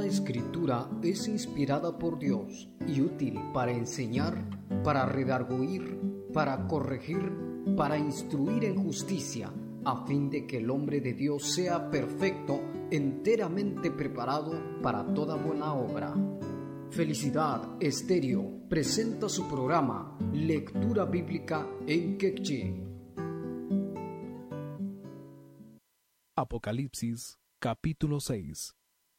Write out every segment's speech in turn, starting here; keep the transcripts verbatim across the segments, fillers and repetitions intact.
Escritura es inspirada por Dios y útil para enseñar, para redarguir, para corregir, para instruir en justicia, a fin de que el hombre de Dios sea perfecto, enteramente preparado para toda buena obra. Felicidad Estéreo presenta su programa Lectura Bíblica en Quechua. Apocalipsis, capítulo seis.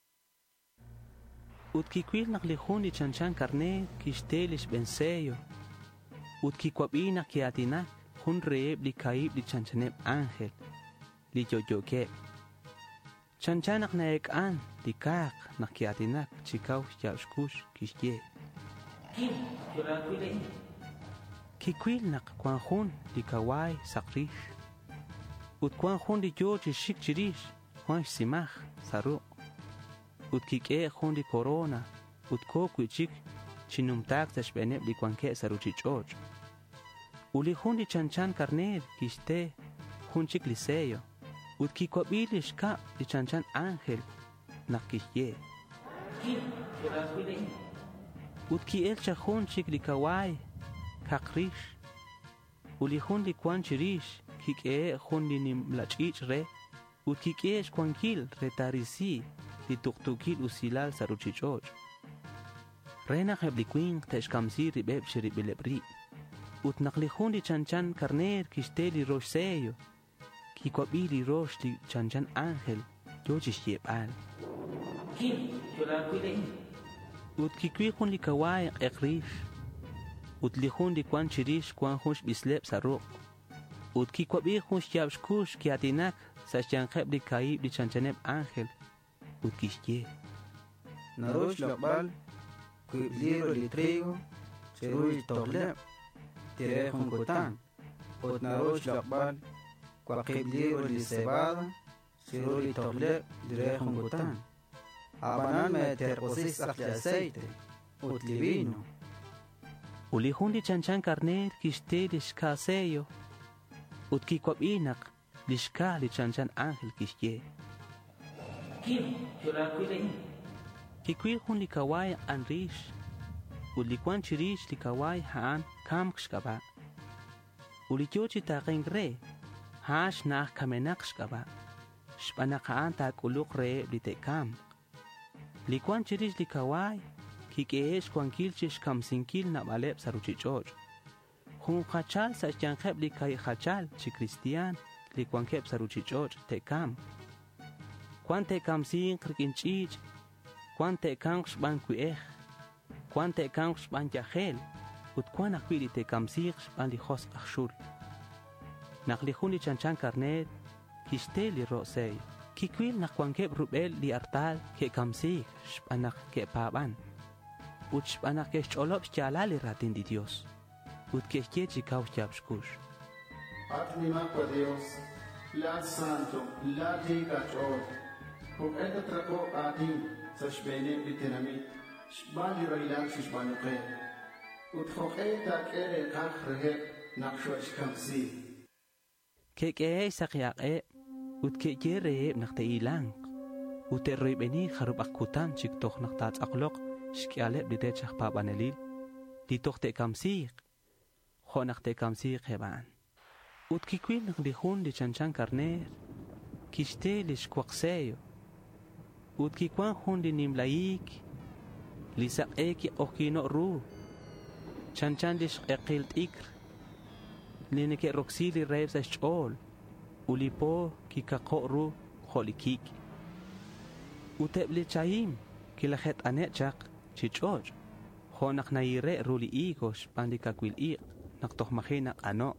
Utkikwil naklihuni chanchan carne kishtelish benseyo. Utkikwabina kiatina hun reeb li kaib li chanchaneb ángel li yoyoke. Chanchanak na ek an li kak nakiatinak chikaw yaushkush kishye. Kim, yurakwile. Kikwil nak kwan hun li kawai sakrish. Ut kwan hun li yoji shik chirish kwan simach saruk. Ut kike hun li corona. Ut kokwichik chinumtak tashbeneb li kwanke saruchichoch. Uli hun li chanchan karner kishte hun chik liseyo. Ut kikwabilish ka li chanchan ángel nakishye. Kim, yurakwile. Ut ki elcha hun chik li kawai kakrish. Uli hun li kwan chirish kike hun li nimlachich re. Ut kike kwankil retarisi li tuktukil usilal saruchichoch. Rena heblikwing teshkamsi ribeb shiribilebri. Ut naklihun li chanchan karner kishte li roshseyo. Kikwabili rosh li chanchan ángel yojish yebal. Kim, yurakwile. Ut kikwihun li kawai ekrish. Ut lihun li kwan chirish kwan hush bisleb saruk. Ut kikwabih hush yabshkush kiatinak sashyankheb li kaib li chanchaneb ángel. Ut kishye. Narosh lakbal, kuibliro li trigo, cheruy togleb, tirejun kutan. Ut narosh lakbal, kuakibliro li cebada, cheruy togleb, tirejun kutan. Abanan me terposis akli aceite, ut li vino. Ulihun li chanchan karner kishte li shkaseyo. Ut kikwabinak li shka li chanchan ángel kishye. Kim, yurakwile. Kikwihun li kawai anrish. Uli kwan chirish li kawai haan kamkshkaba. Uli kyochi taqengre hash nah kamenakshkaba. Shpanakaan takuluk re li tekam. Li kwan chirish li kawai kikeesh kwan kilchish kamsinkil na maleb saruchichoch. Hun khachal sa jankheb li kay khachal chi kristiyan li kwan keb saruchichoch tekam. Kwan tekam sin krikinchich. Kwan tekam shban kuech. Kwan tekam shban yahel. Ut kwan akwili tekam sin shban li hos akhshul. Naklihun li chanchan karnet kishte li rosey. Kikwil nak kwan keb rubel li artal ke kamsik shbanak ke paban. Ut shbanak ke cholop shchalali ratin di Dios. Ut ke kechi kaw chabshkush. Atmima kwa Dios, la santo, la diga chol. Kung eda trako atin sa shbenem bitinamit, shbali railan shishbanuke. Ut khoke ta kere kakh rehek nakshwash kamsi. Ke ke sakyaqe ut ke kere nakte ilang. Ut eribeni kharub akutan chik tok naktat aklok shkiale bide chakh pabanelil. Di tokte kamsi kho nakte kamsi heban. Ut kikwil naklihun li chanchan karner kishte li shkwaqseyo. Ut kikwan hun li nimlaik li saqeki okino ru. Chanchan li shqeqilt ikr li neke roksili reib sa shchol. Ulipo kikako ru kholikik. Uteb li chayim kilahet anet chak chichoch. Khonak na yire ru li ikosh pandikakwil ik naktoh mahinak ano.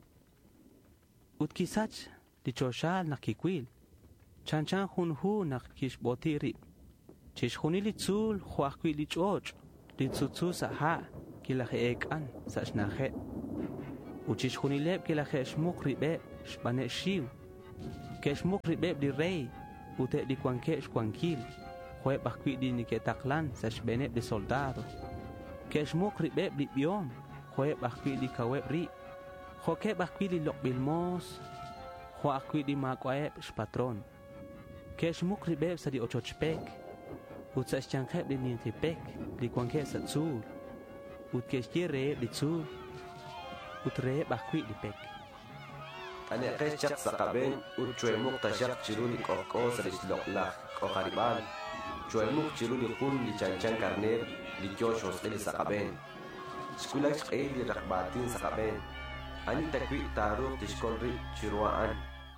Ut kisach li choshal nakikwil. Chanchan hun hu nak kishboti rib. Chish huni li tzul huakwi li choch. Li tzutzu sa ha kilahe ekan sa shnahe. Uchish huni leb kilahe shmuk ribe shbane shiv. Ke shmuk ribe li rey. Ute li kwanke shkwankil. Hue bakwi li niketaklan sa shbene li soldado. Ke shmuk ribe li biom. Hue bakwi li kaweb ri. Hoke bakwi li lokbilmos. Huakwi li makwaeb shpatron. Kesh mukri beb sa di ochochpek. ut sa chankheb li nin tipek li kwankhe sa tsur ut keshye re li tsur ut re bakwi li pek ane qesh chaq saqaben ut chwemuk tashaq chiruni qoqos risloqla qoqaribal chwemuk chiruni khun li chanchan karner li kyoshos li saqaben skulak qey li raqbatin saqaben ani takwi taruq tishkonri chirwaan.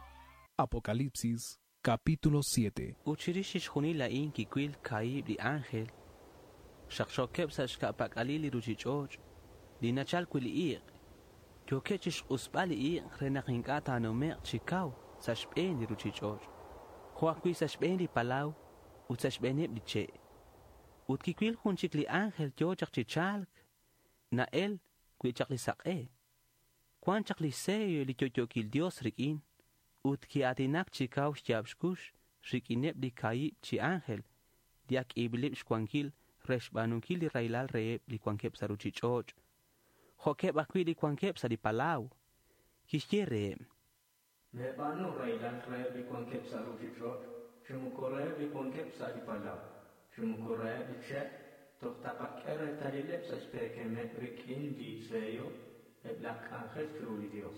Apocalipsis capítulo siete. Uchirishish juni la in kikwil kaib li ángel shaqshokeb sa shkapak alili ruchichoch li nachal kwili iq Yokechish usbali i renakinkata no me chikaw sa shpen di ruchichoch. Huakwi sa shpen di palaw ut sa shpen di che. Ut kikwil hun chikli ángel yochak chichalk na el kwi chakli sak'e. Kwan chakli seyo li yoyokil Dios rikin ut ki atinak chikaw shjabshkush rikinep di kayib chi ángel diak ibilip shkwankil reshbanunkil di railal reeb li kwankep sa ruchichoch. Hokeb akwi di kwankep sa di palaw. Kishkere. Me banu railan re di kwankep sa ruchichoch. Shumukore di kwankep sa di palaw. Shumukore di che. Toh tapak ere talilep sa spekeme rikin di seyo. Eblak angel kiruli Dios.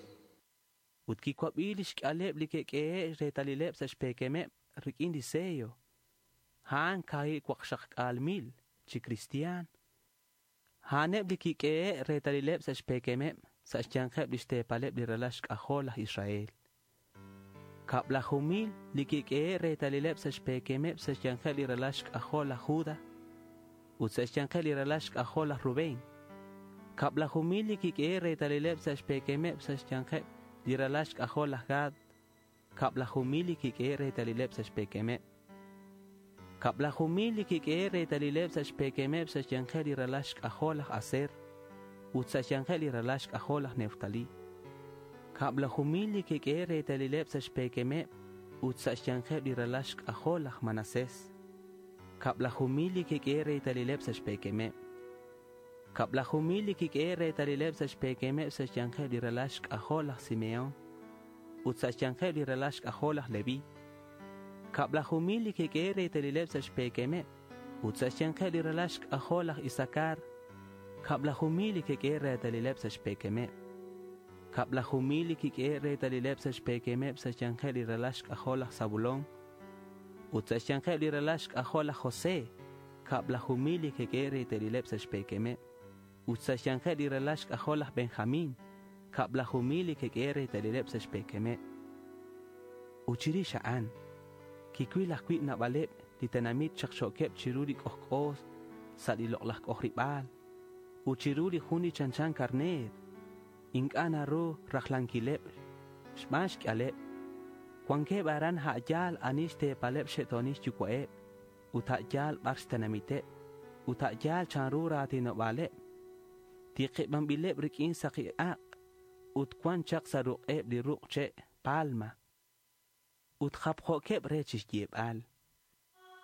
Ut ki kwabilish kalep li keke re talilep sa spekeme rikin di seyo. Haan kai kwakshak almil. Chi Kristiyan. Haneb li kike re talilep sa shpekeme sa shchankeb li shtepalep li relashk aholah Israel. Kapla humil li kike re talilep sa shpekeme sa shchankeb li relashk aholah Juda. Ut sa shchankeb li relashk aholah Ruben. Kapla humil li kike re talilep sa shpekeme sa shchankeb li relashk aholah Gad. Kapla humil li kike re talilep sa shpekeme Kapla humili kike re talilep sa shpekemep sa shyankheli relashk aholah Aser ut sa shyankheli relashk aholah Neftali. Kapla humili kike re talilep sa shpekemep ut sa shyankheli relashk aholah Manases. Kapla humili kike re talilep sa shpekemep. Kapla humili kike re talilep sa shpekemep sa shyankheli relashk aholah Simeon ut sa shyankheli relashk aholah Levi. Kapla humili kike re talilep sa shpekeme ut sa shyankheli relashk aholah Isakar. Kapla humili kike re talilep sa shpekeme Kapla humili kike re talilep sa shpekeme sa shyankheli relashk aholah Zabulon ut sa shyankheli relashk aholah Jose. Kapla humili kike re talilep sa shpekeme ut sa shyankheli relashk aholah Benjamin. Kapla humili kike re talilep sa shpekeme uchiri sha'an kikwil akwit na balep di tanamit chakshokep chiruri kohkos sa di loklak kohribal u chiruri huni chanchan karner inkana ro raklankilep shmash kalep kwanke baran hajal anish te palep shetonish chukwaep u tajal bars tanamite u tajal chanrura tino balep tiqib bambilep rikin saqiaq ut kwan chak sa ruqeb di ruqche palma ut khapkhokeb rechis jebal